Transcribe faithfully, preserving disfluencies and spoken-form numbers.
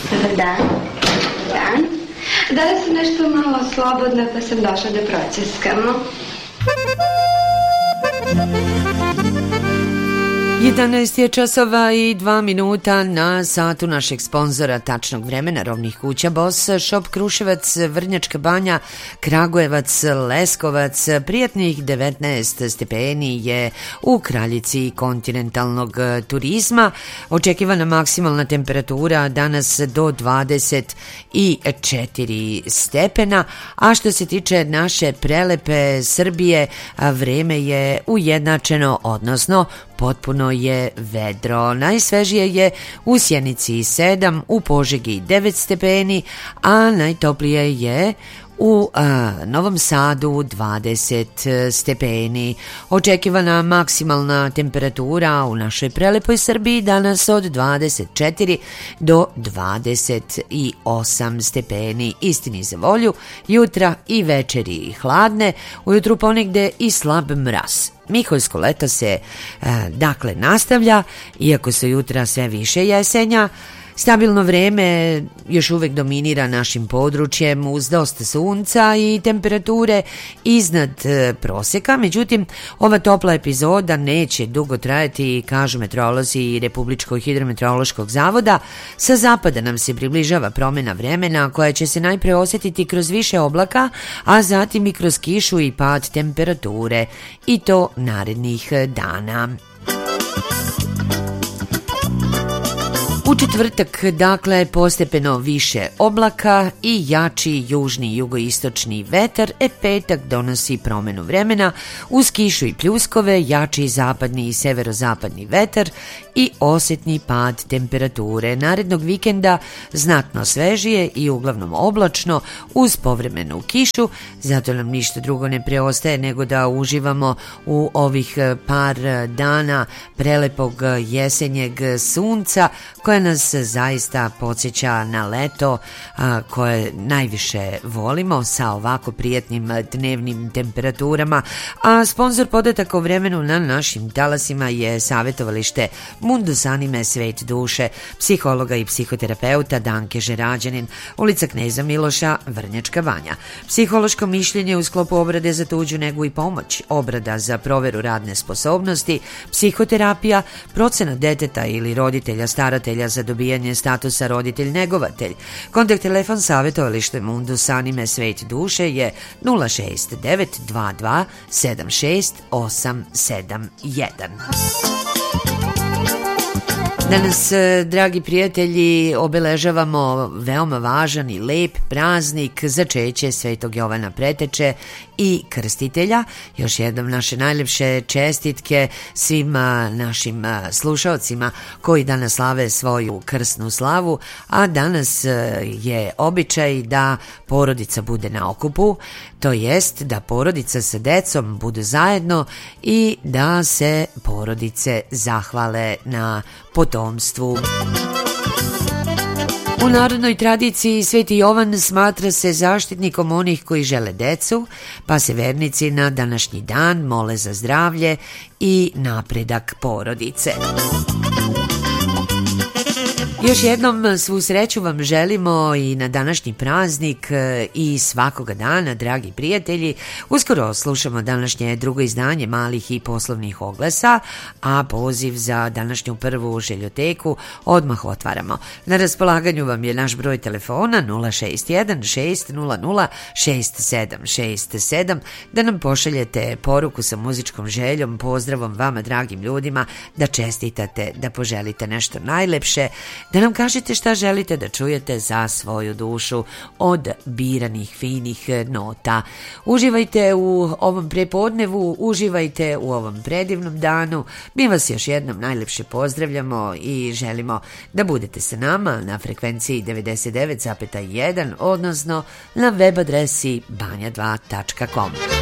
Dobar dan. Dan. Danas sam nešto malo slobodna, pa sam došla da proceskamo. jedanaest je časova i dva minuta na satu našeg sponzora tačnog vremena, Rovnih kuća Boss, Shop Kruševac, Vrnjačka Banja, Kragujevac, Leskovac. Prijatnih devetnaest stepeni je u kraljici kontinentalnog turizma. Očekivana maksimalna temperatura danas do dvadeset četiri stepena, a što se tiče naše prelepe Srbije, vreme je ujednačeno, odnosno potpuno je vedro. Najsvežije je u Sjenici sedam, u Požegi devet stepeni, a najtoplije je u a, Novom Sadu dvadeset stepeni. Očekivana maksimalna temperatura u našoj prelepoj Srbiji danas od dvadeset četiri do dvadeset osam stepeni. Istini za volju, jutra i večeri hladne, ujutru ponegde i slab mraz. Miholjsko leto se e, dakle nastavlja, iako se jutra sve više jesenja. Stabilno vreme još uvek dominira našim područjem uz dosta sunca i temperature iznad proseka. Međutim, ova topla epizoda neće dugo trajati, kažu meteorolozi Republičkog hidrometeorološkog zavoda. Sa zapada nam se približava promena vremena koja će se najpre osjetiti kroz više oblaka, a zatim i kroz kišu i pad temperature, i to narednih dana. U četvrtak, dakle, postepeno više oblaka i jači južni jugoistočni vetar, e petak donosi promenu vremena uz kišu i pljuskove, jači zapadni i severozapadni vetar i osjetni pad temperature. Narednog vikenda znatno svežije i uglavnom oblačno uz povremenu kišu, zato nam ništa drugo ne preostaje nego da uživamo u ovih par dana prelepog jesenjeg sunca koje nas zaista podsjeća na leto a, koje najviše volimo sa ovako prijatnim dnevnim temperaturama. A sponsor podataka o vremenu na našim talasima je savjetovalište Mundus Anime Svet duše, psihologa i psihoterapeuta Danke Žerađanin, ulica Kneza Miloša, Vrnjačka Banja. Psihološko mišljenje u sklopu obrade za tuđu negu i pomoć, obrada za proveru radne sposobnosti, psihoterapija, procena deteta ili roditelja staratelja za dobijanje statusa roditelj-negovatelj. Kontakt telefon savjetovalište Mundus Anime Svet duše je nula šest devet dva dva sedam šest osam sedam jedan. Danas, dragi prijatelji, obeležavamo veoma važan i lep praznik začeće Svetog Jovana Preteče i Krstitelja. Još jednom naše najlepše čestitke svim našim slušaocima koji danas slave svoju krsnu slavu, a danas je običaj da porodica bude na okupu, to jest da porodica sa decom budu zajedno i da se porodice zahvale na potomstvu. U narodnoj tradiciji Sveti Jovan smatra se zaštitnikom onih koji žele decu, pa se vernici na današnji dan mole za zdravlje i napredak porodice. Još jednom svu sreću vam želimo i na današnji praznik i svakoga dana, dragi prijatelji. Uskoro slušamo današnje drugo izdanje malih i poslovnih oglasa, a poziv za današnju prvu željoteku odmah otvaramo. Na raspolaganju vam je naš broj telefona nula šest jedan šest nula nula šest sedam šest sedam da nam pošaljete poruku sa muzičkom željom, pozdravom vama dragim ljudima, da čestitate, da poželite nešto najlepše, da nam kažete šta želite da čujete za svoju dušu od biranih finih nota. Uživajte u ovom prepodnevu, uživajte u ovom predivnom danu. Mi vas još jednom najlepše pozdravljamo i želimo da budete sa nama na frekvenciji devedeset devet zarez jedan, odnosno na web adresi banja dva tačka com.